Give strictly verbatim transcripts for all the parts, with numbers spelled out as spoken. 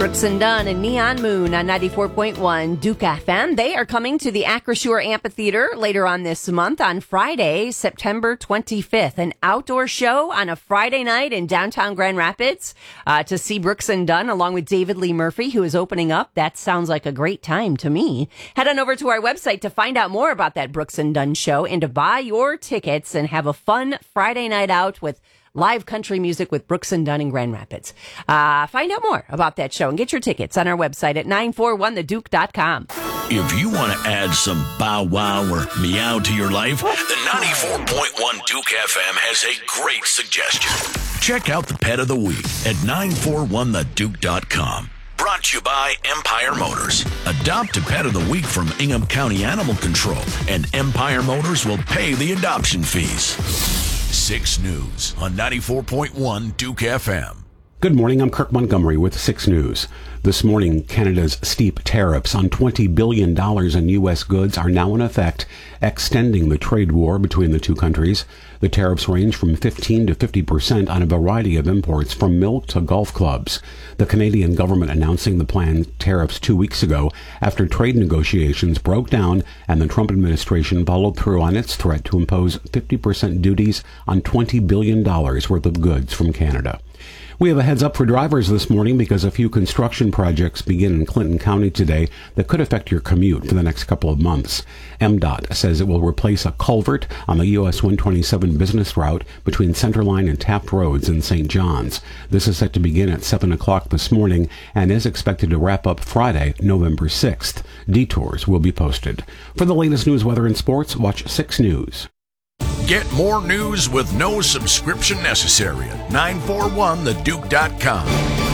Brooks and Dunn and Neon Moon on ninety-four point one Duke F M. They are coming to the Acrisure Amphitheater later on this month on Friday, September twenty-fifth. An outdoor show on a Friday night in downtown Grand Rapids uh, to see Brooks and Dunn along with David Lee Murphy, who is opening up. That sounds like a great time to me. Head on over to our website to find out more about that Brooks and Dunn show and to buy your tickets and have a fun Friday night out with live country music with Brooks and Dunn in Grand Rapids. Uh, find out more about that show and get your tickets on our website at nine four one the duke dot com. If you want to add some bow wow or meow to your life, the ninety-four point one Duke F M has a great suggestion. Check out the Pet of the Week at nine four one the duke dot com. Brought to you by Empire Motors. Adopt a Pet of the Week from Ingham County Animal Control, and Empire Motors will pay the adoption fees. six News on ninety-four point one Duke F M. Good morning, I'm Kirk Montgomery with six News. This morning, Canada's steep tariffs on twenty billion dollars in U S goods are now in effect, extending the trade war between the two countries. The tariffs range from fifteen to fifty percent on a variety of imports, from milk to golf clubs. The Canadian government announcing the planned tariffs two weeks ago after trade negotiations broke down and the Trump administration followed through on its threat to impose fifty percent duties on twenty billion dollars worth of goods from Canada. We have a heads up for drivers this morning because a few construction projects begin in Clinton County today that could affect your commute for the next couple of months. M D O T says it will replace a culvert on the U S one twenty-seven business route between Centerline and Taft Roads in Saint John's. This is set to begin at seven o'clock this morning and is expected to wrap up Friday, November sixth. Detours will be posted. For the latest news, weather, and sports, watch six News. Get more news with no subscription necessary at nine four one the duke dot com.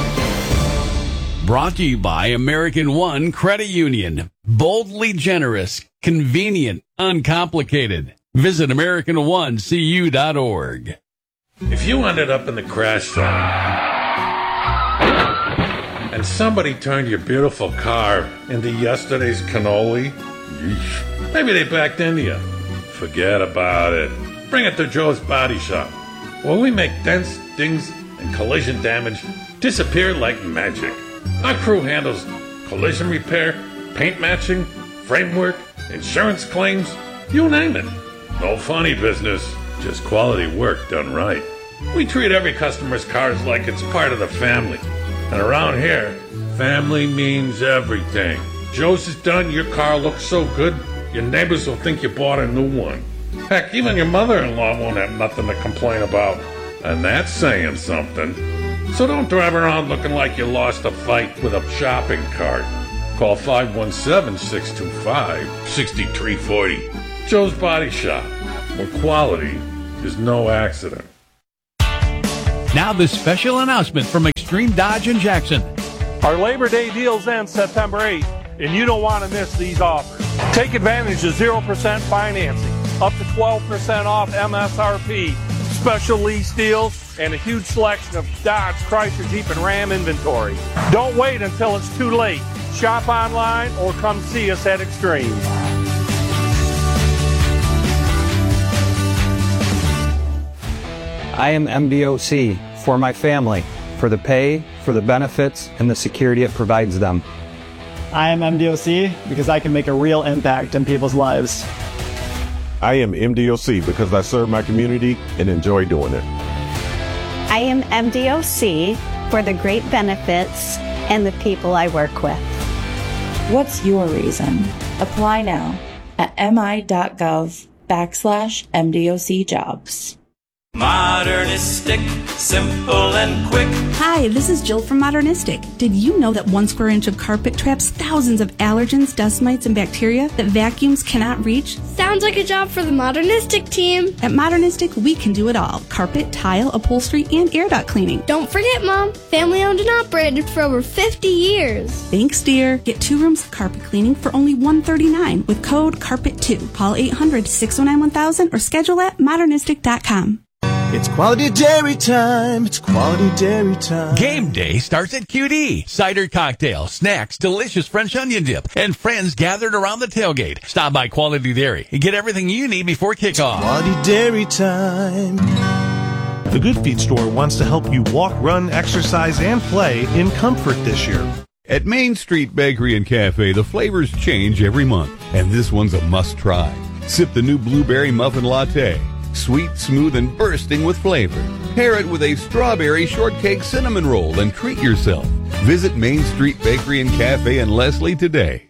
Brought to you by American One Credit Union. Boldly generous, convenient, uncomplicated. Visit American One C U dot org. If you ended up in the crash zone and somebody turned your beautiful car into yesterday's cannoli, yeesh, maybe they backed into you. Forget about it. Bring it to Joe's Body Shop, where we make dents, dings, and collision damage disappear like magic. Our crew handles collision repair, paint matching, framework, insurance claims, you name it. No funny business, just quality work done right. We treat every customer's cars like it's part of the family. And around here, family means everything. Joe's is done, your car looks so good, your neighbors will think you bought a new one. Heck, even your mother-in-law won't have nothing to complain about. And that's saying something. So don't drive around looking like you lost a fight with a shopping cart. Call five one seven, six two five, six three four zero. Joe's Body Shop, where quality is no accident. Now this special announcement from Extreme Dodge in Jackson. Our Labor Day deals end September eighth, and you don't want to miss these offers. Take advantage of zero percent financing, up to twelve percent off M S R P, special lease deals, and a huge selection of Dodge, Chrysler, Jeep, and Ram inventory. Don't wait until it's too late. Shop online or come see us at Extreme. I am M D O C for my family, for the pay, for the benefits, and the security it provides them. I am M D O C because I can make a real impact in people's lives. I am M D O C because I serve my community and enjoy doing it. I am M D O C for the great benefits and the people I work with. What's your reason? Apply now at mi.gov backslash MDOC jobs. Modernistic, simple and quick. Hi, this is Jill from Modernistic. Did you know that one square inch of carpet traps thousands of allergens, dust mites, and bacteria that vacuums cannot reach? Sounds like a job for the Modernistic team. At Modernistic, we can do it all. Carpet, tile, upholstery, and air duct cleaning. Don't forget, Mom, family owned and operated for over fifty years. Thanks, dear. Get two rooms of carpet cleaning for only one hundred thirty-nine dollars with code carpet two. Call eight hundred, six oh nine, one thousand or schedule at modernistic dot com. It's quality dairy time. It's quality dairy time. Game day starts at Q D. Cider cocktail, snacks, delicious French onion dip, and friends gathered around the tailgate. Stop by Quality Dairy and get everything you need before kickoff. Quality dairy time. The Good Feet store wants to help you walk, run, exercise, and play in comfort this year. At Main Street Bakery and Cafe, the flavors change every month, and this one's a must-try. Sip the new blueberry muffin latte. Sweet, smooth, and bursting with flavor. Pair it with a strawberry shortcake cinnamon roll and treat yourself. Visit Main Street Bakery and Cafe in Leslie today.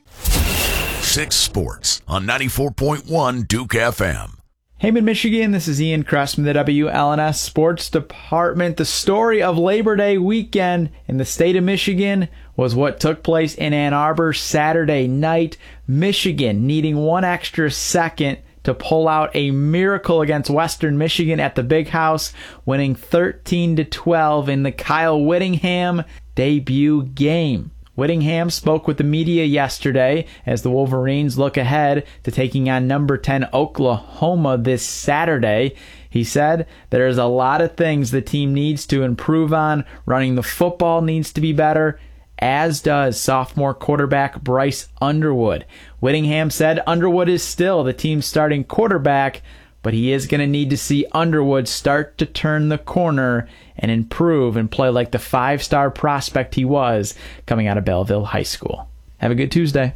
Six Sports on ninety-four point one Duke F M. Hey, Mid-Michigan, this is Ian Kress from the W L N S Sports Department. The story of Labor Day weekend in the state of Michigan was what took place in Ann Arbor Saturday night. Michigan needing one extra second to pull out a miracle against Western Michigan at the Big House, winning thirteen to twelve in the Kyle Whittingham debut game. Whittingham spoke with the media yesterday as the Wolverines look ahead to taking on number ten Oklahoma this Saturday. He said there's a lot of things the team needs to improve on. Running the football needs to be better, as does sophomore quarterback Bryce Underwood. Whittingham said Underwood is still the team's starting quarterback, but he is going to need to see Underwood start to turn the corner and improve and play like the five-star prospect he was coming out of Belleville High School. Have a good Tuesday.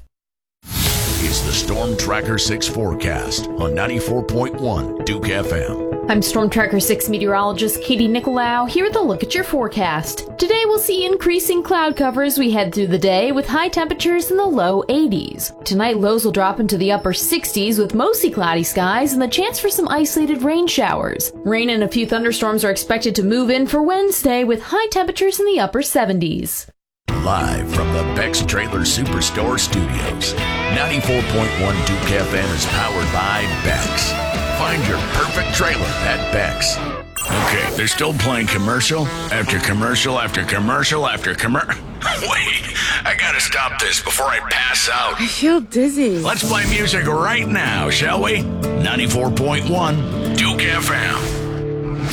It's the Storm Tracker six forecast on ninety-four point one Duke F M. I'm Storm Tracker six meteorologist Katie Nicolau here with a look at your forecast. Today we'll see increasing cloud cover as we head through the day with high temperatures in the low eighties. Tonight lows will drop into the upper sixties with mostly cloudy skies and the chance for some isolated rain showers. Rain and a few thunderstorms are expected to move in for Wednesday with high temperatures in the upper seventies. Live from the Beck's Trailer Superstore Studios, ninety-four point one Duke F M is powered by Beck's. Find your perfect trailer at Beck's. Okay, they're still playing commercial after commercial after commercial after commercial. Wait, I gotta stop this before I pass out. I feel dizzy. Let's play music right now, shall we? ninety-four point one Duke F M.